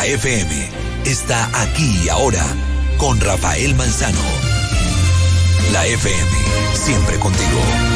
La FM está aquí y ahora con Rafael Manzano. La FM, siempre contigo.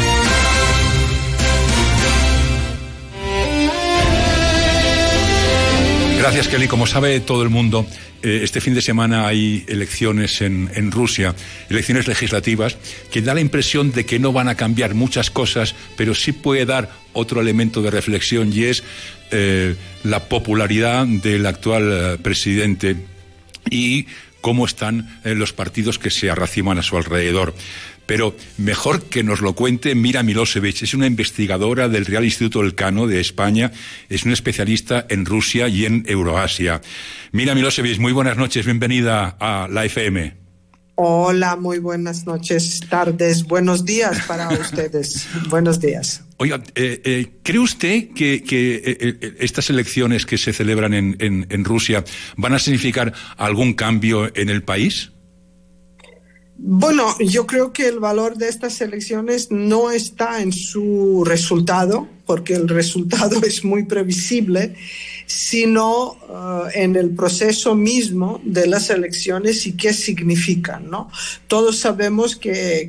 Gracias, Kelly. Como sabe todo el mundo, este fin de semana hay elecciones en Rusia, elecciones legislativas, que da la impresión de que no van a cambiar muchas cosas, pero sí puede dar otro elemento de reflexión, y es la popularidad del actual presidente y cómo están los partidos que se arraciman a su alrededor. Pero mejor que nos lo cuente Mira Milosevic. Es una investigadora del Real Instituto Elcano de España, es una especialista en Rusia y en Euroasia. Mira Milosevic, muy buenas noches, bienvenida a la FM. Hola, muy buenas noches, tardes, buenos días para ustedes. Buenos días. Oiga, ¿cree usted que estas elecciones que se celebran en Rusia van a significar algún cambio en el país? Bueno, yo creo que el valor de estas elecciones no está en su resultado, porque el resultado es muy previsible, sino en el proceso mismo de las elecciones y qué significan, ¿no? Todos sabemos que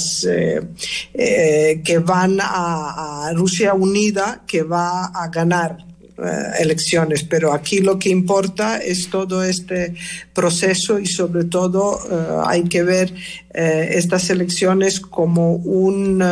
van a Rusia Unida, que va a ganar elecciones, pero aquí lo que importa es todo este proceso y sobre todo hay que ver estas elecciones como un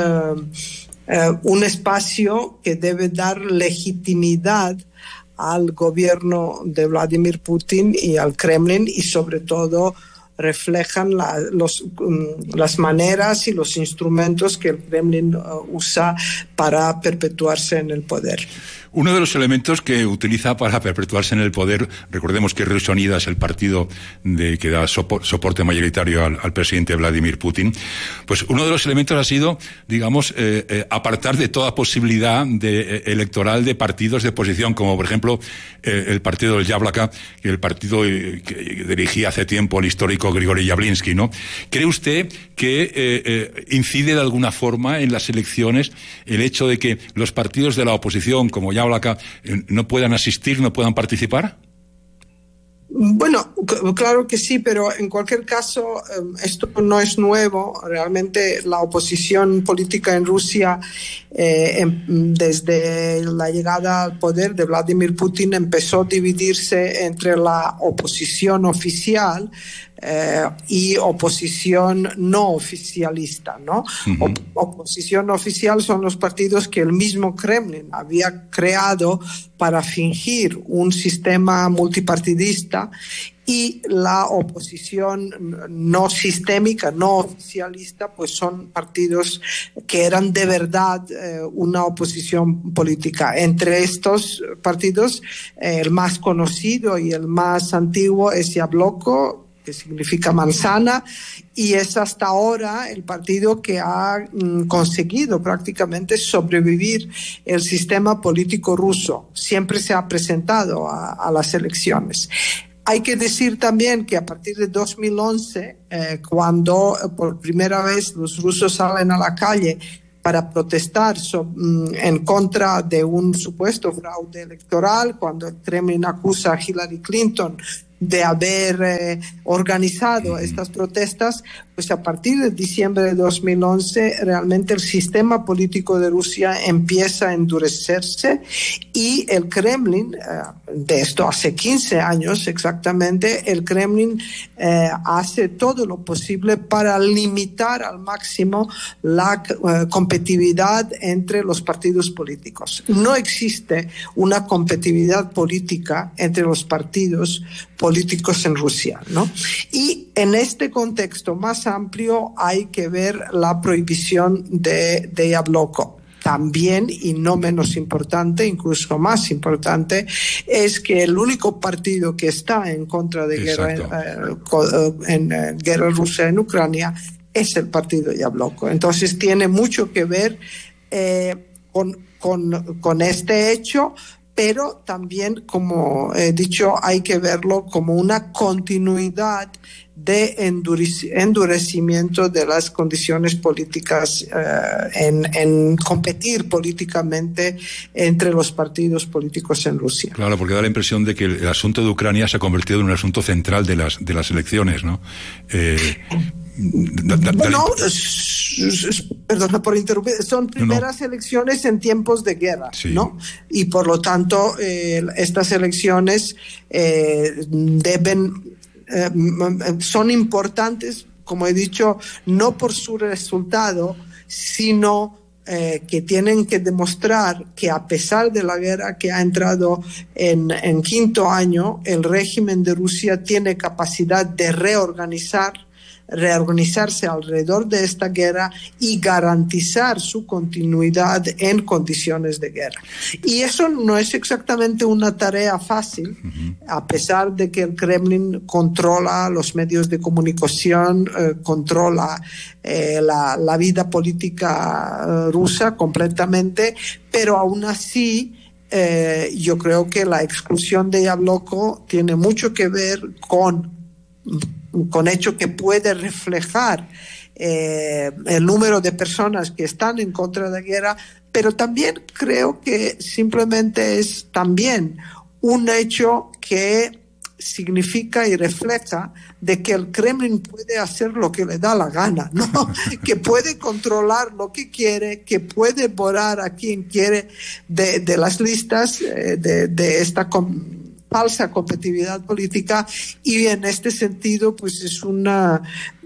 espacio que debe dar legitimidad al gobierno de Vladimir Putin y al Kremlin, y sobre todo reflejan las maneras y los instrumentos que el Kremlin usa para perpetuarse en el poder. Uno de los elementos que utiliza para perpetuarse en el poder, recordemos que Rusia Unida es el partido que da soporte mayoritario al presidente Vladimir Putin, pues uno de los elementos ha sido, digamos, apartar de toda posibilidad electoral de partidos de oposición, como por ejemplo el partido del Yablaka, el partido que dirigía hace tiempo el histórico Grigori Yavlinsky, ¿no? ¿Cree usted que incide de alguna forma en las elecciones el hecho de que los partidos de la oposición, como Yablaka, no puedan asistir, no puedan participar? Bueno, claro que sí, pero en cualquier caso esto no es nuevo. Realmente la oposición política en Rusia desde la llegada al poder de Vladimir Putin empezó a dividirse entre la oposición oficial y oposición no oficialista, ¿no? Uh-huh. Oposición oficial son los partidos que el mismo Kremlin había creado para fingir un sistema multipartidista, y la oposición no sistémica, no oficialista, pues son partidos que eran de verdad una oposición política. Entre estos partidos, el más conocido y el más antiguo es Yabloko, que significa manzana, y es hasta ahora el partido que ha conseguido prácticamente sobrevivir el sistema político ruso. Siempre se ha presentado a las elecciones. Hay que decir también que a partir de 2011, cuando por primera vez los rusos salen a la calle para protestar en contra de un supuesto fraude electoral, cuando el Kremlin acusa a Hillary Clinton de haber organizado estas protestas, pues a partir de diciembre de 2011 realmente el sistema político de Rusia empieza a endurecerse, y el Kremlin, de esto hace 15 años exactamente, el Kremlin hace todo lo posible para limitar al máximo la competitividad entre los partidos políticos. No existe una competitividad política entre los partidos políticos en Rusia, ¿no? Y en este contexto más amplio hay que ver la prohibición de Yabloko. También, y no menos importante, incluso más importante, es que el único partido que está en contra de guerra rusa en Ucrania es el partido Yabloko. Entonces tiene mucho que ver con este hecho, pero también, como he dicho, hay que verlo como una continuidad de endurecimiento de las condiciones políticas en competir políticamente entre los partidos políticos en Rusia. Claro, porque da la impresión de que el asunto de Ucrania se ha convertido en un asunto central de las elecciones, ¿no? Bueno, perdona por interrumpir, son primeras elecciones en tiempos de guerra, sí, ¿no? Y por lo tanto, estas elecciones son importantes, como he dicho, no por su resultado, sino que tienen que demostrar que a pesar de la guerra que ha entrado en quinto año, el régimen de Rusia tiene capacidad de reorganizarse alrededor de esta guerra y garantizar su continuidad en condiciones de guerra. Y eso no es exactamente una tarea fácil, a pesar de que el Kremlin controla los medios de comunicación, controla la vida política rusa completamente, pero aún así yo creo que la exclusión de Yabloko tiene mucho que ver con hecho que puede reflejar el número de personas que están en contra de la guerra, pero también creo que simplemente es también un hecho que significa y refleja de que el Kremlin puede hacer lo que le da la gana, ¿no? Que puede controlar lo que quiere, que puede borrar a quien quiere de las listas de esta falsa competitividad política, y en este sentido pues es una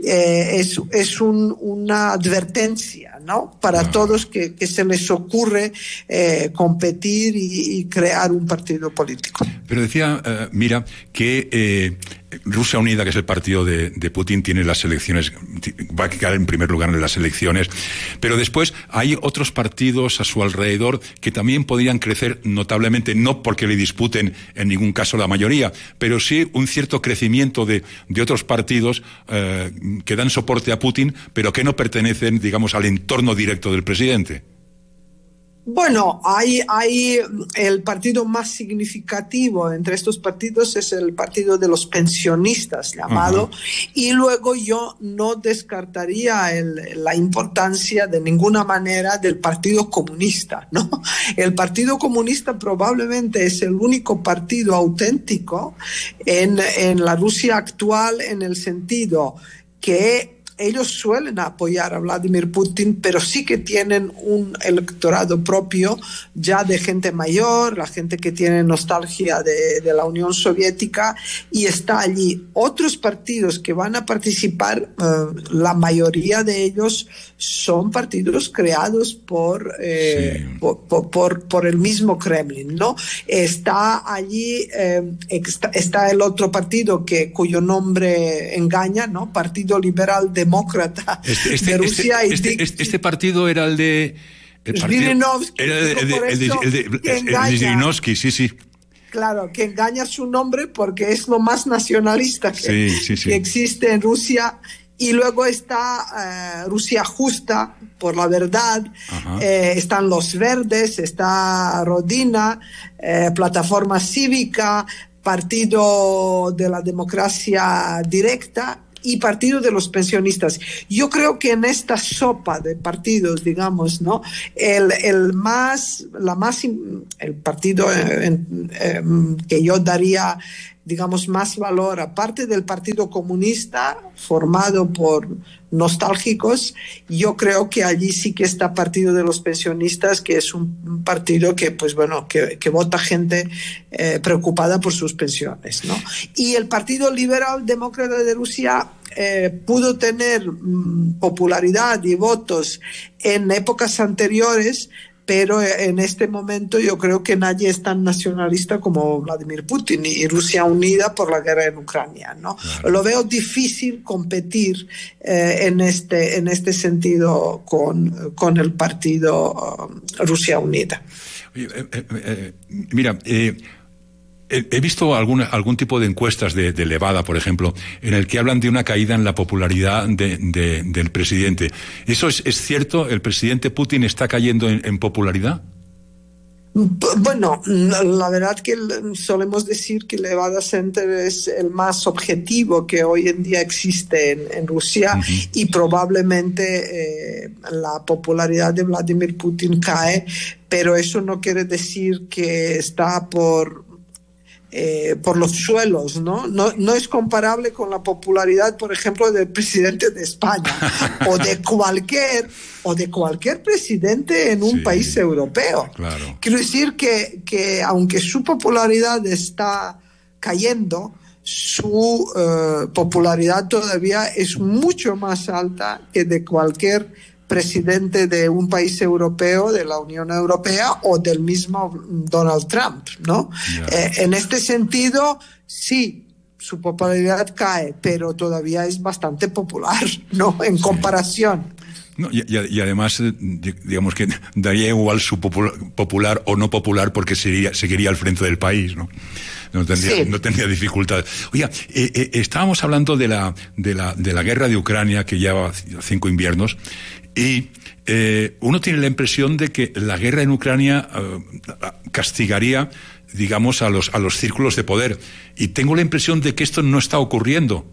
advertencia, ¿no? Para todos que se les ocurre competir y crear un partido político. Pero decía Mira que Rusia Unida, que es el partido de Putin, tiene las elecciones, va a quedar en primer lugar en las elecciones, pero después hay otros partidos a su alrededor que también podrían crecer notablemente, no porque le disputen en ningún caso la mayoría, pero sí un cierto crecimiento de otros partidos que dan soporte a Putin, pero que no pertenecen, digamos, al entorno directo del presidente. Bueno, hay el partido más significativo entre estos partidos es el partido de los pensionistas, llamado, y luego yo no descartaría la importancia de ninguna manera del Partido Comunista, ¿no? El Partido Comunista probablemente es el único partido auténtico en la Rusia actual, en el sentido que ellos suelen apoyar a Vladimir Putin, pero sí que tienen un electorado propio ya de gente mayor, la gente que tiene nostalgia de la Unión Soviética, y está allí. Otros partidos que van a participar, la mayoría de ellos son partidos creados por el mismo Kremlin, ¿no? Está allí, está el otro partido cuyo nombre engaña, ¿no? Partido Liberal Demócrata de Rusia. Este partido era el de... Zhirinovsky. Era el de Zhirinovsky, sí. Claro, que engaña su nombre porque es lo más nacionalista que existe en Rusia. Y luego está Rusia Justa, por la verdad, están los Verdes, está Rodina, Plataforma Cívica, Partido de la Democracia Directa y Partido de los Pensionistas. Yo creo que en esta sopa de partidos, digamos, ¿no? El partido que yo daría, digamos, más valor, aparte del Partido Comunista, formado por nostálgicos, yo creo que allí sí que está Partido de los Pensionistas, que es un partido que, pues bueno, que vota gente preocupada por sus pensiones, ¿no? Y el Partido Liberal Demócrata de Rusia pudo tener popularidad y votos en épocas anteriores, pero en este momento yo creo que nadie es tan nacionalista como Vladimir Putin y Rusia Unida por la guerra en Ucrania, ¿no? Claro. Lo veo difícil competir en este sentido con el partido Rusia Unida. Mira, he visto algún tipo de encuestas de Levada, por ejemplo, en el que hablan de una caída en la popularidad del presidente. ¿Eso es cierto? ¿El presidente Putin está cayendo en popularidad? Bueno, la verdad que solemos decir que el Levada Center es el más objetivo que hoy en día existe en Rusia, y probablemente la popularidad de Vladimir Putin cae, pero eso no quiere decir que está por los suelos, ¿no? No es comparable con la popularidad, por ejemplo, del presidente de España o de cualquier presidente en un país europeo. Claro. Quiero decir que aunque su popularidad está cayendo, su popularidad todavía es mucho más alta que de cualquier presidente de un país europeo, de la Unión Europea o del mismo Donald Trump, ¿no? En este sentido, sí, su popularidad cae, pero todavía es bastante popular, ¿no? En comparación. No, y además, digamos que daría igual su popular o no popular, porque seguiría al frente del país, ¿no? No tendría dificultad. Oye, estábamos hablando de la guerra de Ucrania, que lleva 5 inviernos, y uno tiene la impresión de que la guerra en Ucrania castigaría, digamos, a los círculos de poder, y tengo la impresión de que esto no está ocurriendo.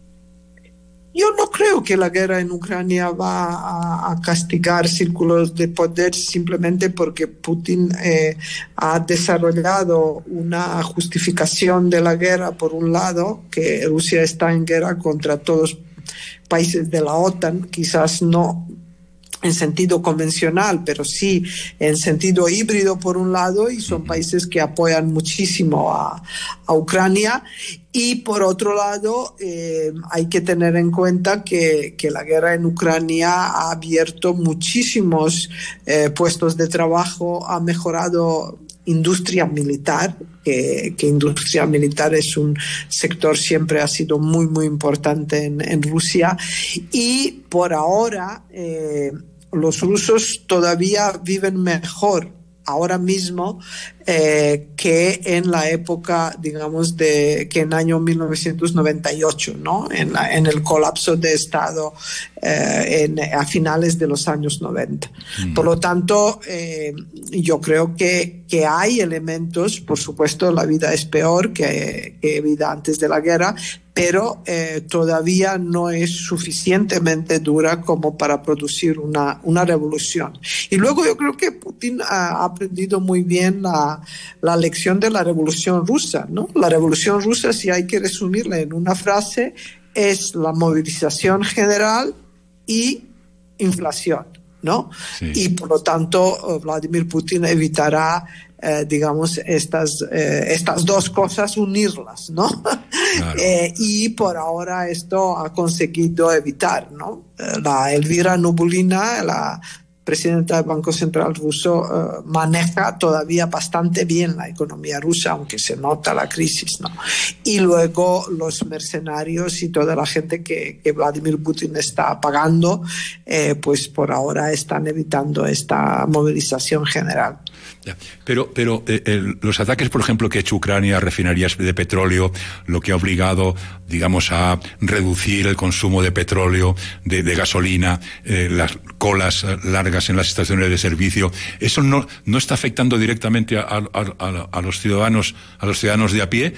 Yo no creo que la guerra en Ucrania va a castigar círculos de poder simplemente porque Putin ha desarrollado una justificación de la guerra, por un lado, que Rusia está en guerra contra todos los países de la OTAN, quizás no en sentido convencional, pero sí en sentido híbrido por un lado, y son países que apoyan muchísimo a Ucrania. Y por otro lado, hay que tener en cuenta que la guerra en Ucrania ha abierto muchísimos puestos de trabajo, ha mejorado industria militar, que industria militar es un sector siempre ha sido muy, muy importante en Rusia, y por ahora los rusos todavía viven mejor ahora mismo que en la época, digamos, que en año 1998, ¿no? En el colapso de Estado a finales de los años 90. Por lo tanto, yo creo que hay elementos, por supuesto, la vida es peor que vida antes de la guerra, pero todavía no es suficientemente dura como para producir una revolución. Y luego yo creo que Putin ha aprendido muy bien la lección de la Revolución Rusa, ¿no? La Revolución Rusa, si hay que resumirla en una frase, es la movilización general y inflación, ¿no? Sí. Y por lo tanto, Vladimir Putin evitará digamos, estas dos cosas, unirlas, ¿no? Claro. Y por ahora esto ha conseguido evitar, ¿no? La Elvira Nubulina, la presidenta del Banco Central ruso, maneja todavía bastante bien la economía rusa, aunque se nota la crisis, ¿no? Y luego los mercenarios y toda la gente que Vladimir Putin está pagando, pues por ahora están evitando esta movilización general. Ya. Pero los ataques, por ejemplo, que ha hecho Ucrania a refinerías de petróleo, lo que ha obligado, digamos, a reducir el consumo de petróleo, de gasolina, las colas largas en las estaciones de servicio, ¿eso no está afectando directamente a los ciudadanos de a pie?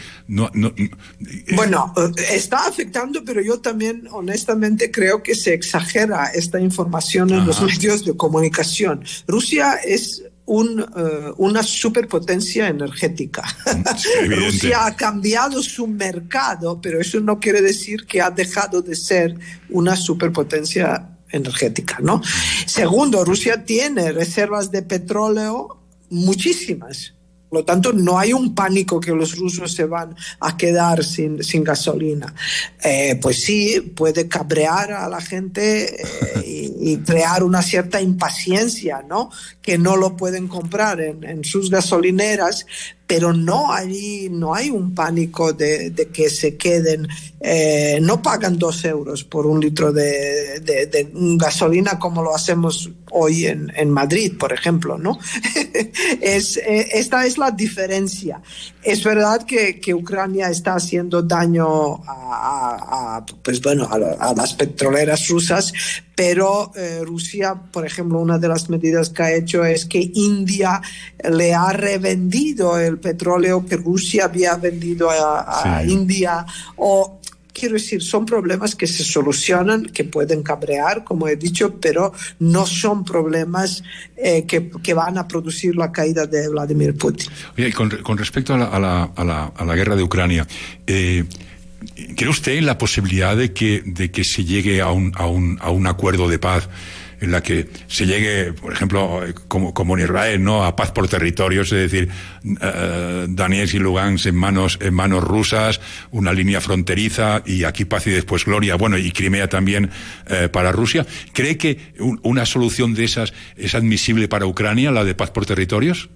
Bueno, está afectando, pero yo también honestamente creo que se exagera esta información en los medios de comunicación. Rusia es una superpotencia energética. Rusia ha cambiado su mercado, pero eso no quiere decir que ha dejado de ser una superpotencia energética, ¿no? Segundo, Rusia tiene reservas de petróleo muchísimas. Por lo tanto, no hay un pánico que los rusos se van a quedar sin gasolina. Pues sí, puede cabrear a la gente y crear una cierta impaciencia, ¿no? Que no lo pueden comprar en sus gasolineras, pero no hay un pánico de que se queden, no pagan 2 euros por un litro de gasolina como lo hacemos hoy en Madrid, por ejemplo, ¿no? Esta es la diferencia. Es verdad que Ucrania está haciendo daño a las petroleras rusas, pero Rusia, por ejemplo, una de las medidas que ha hecho es que India le ha revendido el petróleo que Rusia había vendido a India. Quiero decir, son problemas que se solucionan, que pueden cabrear, como he dicho, pero no son problemas que van a producir la caída de Vladimir Putin. Oye, con respecto a la guerra de Ucrania, ¿cree usted en la posibilidad de que se llegue a un acuerdo de paz en la que se llegue, por ejemplo, como en Israel, ¿no?, a paz por territorios, es decir, Donetsk y Lugansk en manos rusas, una línea fronteriza y aquí paz y después gloria, bueno, y Crimea también para Rusia? ¿Cree que una solución de esas es admisible para Ucrania, la de paz por territorios?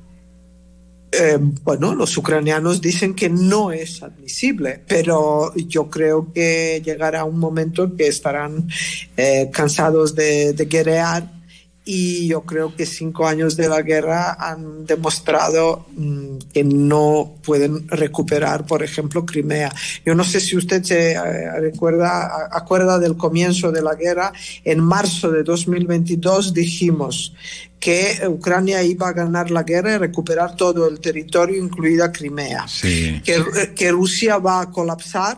Los ucranianos dicen que no es admisible, pero yo creo que llegará un momento que estarán cansados de guerrear, y yo creo que 5 años de la guerra han demostrado que no pueden recuperar, por ejemplo, Crimea. Yo no sé si usted se acuerda del comienzo de la guerra. En marzo de 2022 dijimos que Ucrania iba a ganar la guerra y recuperar todo el territorio, incluida Crimea. Sí. Que Rusia va a colapsar,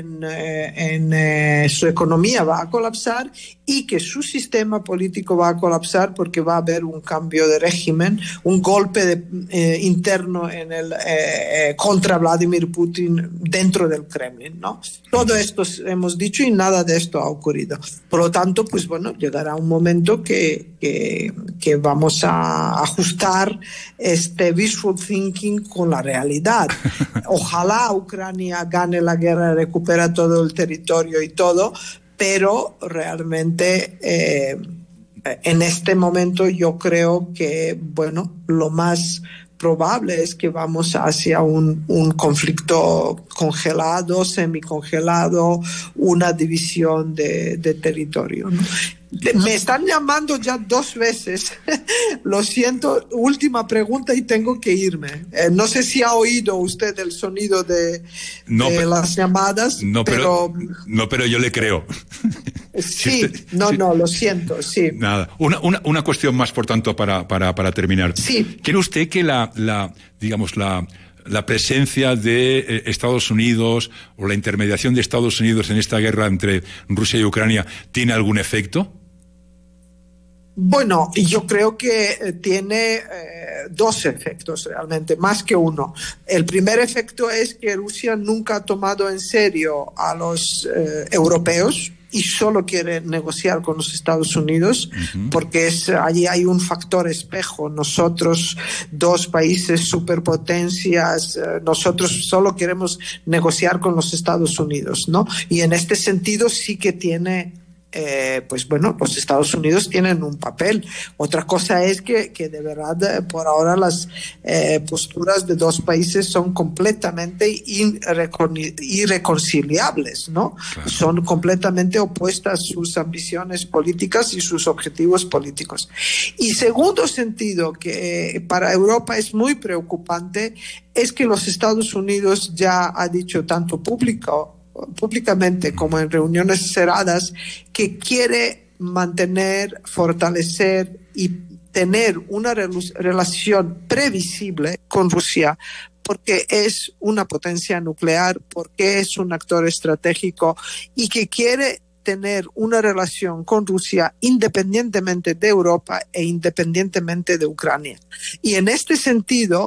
su economía va a colapsar, y que su sistema político va a colapsar porque va a haber un cambio de régimen, un golpe interno contra Vladimir Putin dentro del Kremlin, ¿no? Todo esto hemos dicho y nada de esto ha ocurrido. Por lo tanto, llegará un momento que vamos a ajustar este wishful thinking con la realidad. Ojalá Ucrania gane la guerra, recupera todo el territorio y todo, pero realmente en este momento yo creo que, lo más probable es que vamos hacia un conflicto congelado, semicongelado, una división de territorio, ¿no? Me están llamando ya 2 veces. Lo siento, última pregunta y tengo que irme. No sé si ha oído usted el sonido de las llamadas. No, pero yo le creo. Sí, lo siento, sí. Nada. Una cuestión más, por tanto, para terminar. Sí. ¿Cree usted que la presencia de Estados Unidos o la intermediación de Estados Unidos en esta guerra entre Rusia y Ucrania tiene algún efecto? Bueno, yo creo que tiene 2 efectos realmente, más que uno. El primer efecto es que Rusia nunca ha tomado en serio a los europeos y solo quiere negociar con los Estados Unidos, porque allí hay un factor espejo. Nosotros, 2 países superpotencias, nosotros solo queremos negociar con los Estados Unidos, ¿no? Y en este sentido sí que tiene... los Estados Unidos tienen un papel. Otra cosa es que de verdad por ahora las posturas de 2 países son completamente irreconciliables, ¿no? Claro. Son completamente opuestas sus ambiciones políticas y sus objetivos políticos. Y segundo sentido, que para Europa es muy preocupante, es que los Estados Unidos ya ha dicho tanto públicamente como en reuniones cerradas que quiere mantener, fortalecer y tener una relación previsible con Rusia, porque es una potencia nuclear, porque es un actor estratégico, y que quiere tener una relación con Rusia independientemente de Europa e independientemente de Ucrania. Y en este sentido,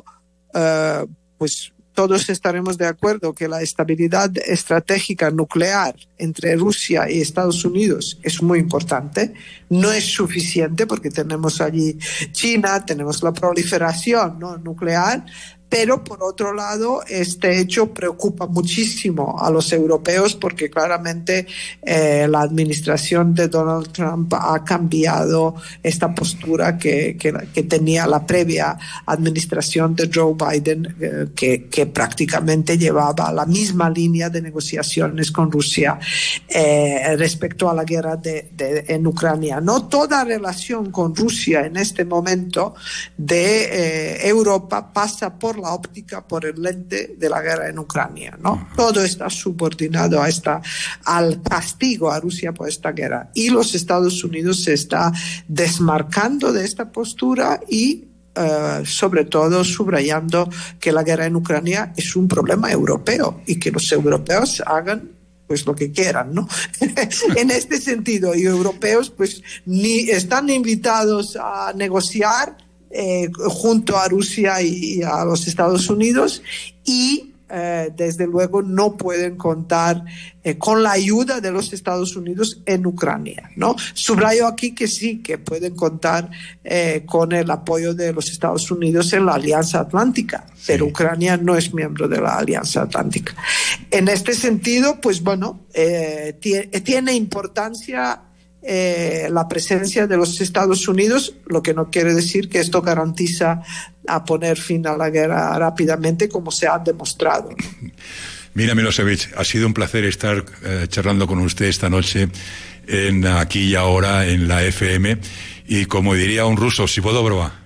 todos estaremos de acuerdo que la estabilidad estratégica nuclear entre Rusia y Estados Unidos es muy importante. No es suficiente porque tenemos allí China, tenemos la proliferación, ¿no?, nuclear, Pero por otro lado, este hecho preocupa muchísimo a los europeos porque claramente la administración de Donald Trump ha cambiado esta postura que tenía la previa administración de Joe Biden, que prácticamente llevaba la misma línea de negociaciones con Rusia respecto a la guerra en Ucrania. No toda relación con Rusia en este momento de Europa pasa por la óptica, por el lente de la guerra en Ucrania, ¿no? Todo está subordinado al castigo a Rusia por esta guerra. Y los Estados Unidos se está desmarcando de esta postura y sobre todo subrayando que la guerra en Ucrania es un problema europeo y que los europeos hagan pues lo que quieran, ¿no? En este sentido, y europeos pues ni están invitados a negociar junto a Rusia y a los Estados Unidos y desde luego no pueden contar con la ayuda de los Estados Unidos en Ucrania, ¿no? Subrayo aquí que sí, que pueden contar con el apoyo de los Estados Unidos en la Alianza Atlántica, pero Ucrania no es miembro de la Alianza Atlántica. En este sentido, pues bueno, tiene importancia la presencia de los Estados Unidos, lo que no quiere decir que esto garantiza a poner fin a la guerra rápidamente, como se ha demostrado. Mira, Milosevic, ha sido un placer estar charlando con usted esta noche aquí y ahora en la FM, y como diría un ruso, si puedo probar.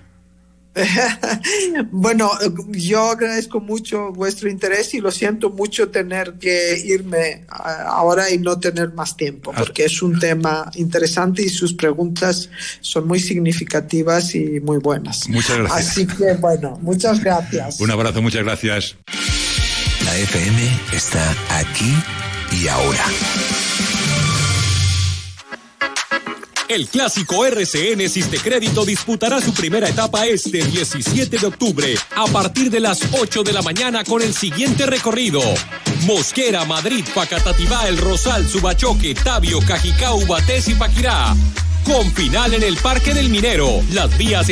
Bueno, yo agradezco mucho vuestro interés y lo siento mucho tener que irme ahora y no tener más tiempo, porque es un tema interesante y sus preguntas son muy significativas y muy buenas. Muchas gracias. Así que bueno, muchas gracias. Un abrazo, muchas gracias. La FM está aquí y ahora. El clásico RCN Sistecrédito disputará su primera etapa este 17 de octubre a partir de las 8 de la mañana con el siguiente recorrido: Mosquera, Madrid, Facatativá, El Rosal, Subachoque, Tabio, Cajicá, Ubatés y Paquirá. Con final en el Parque del Minero. Las vías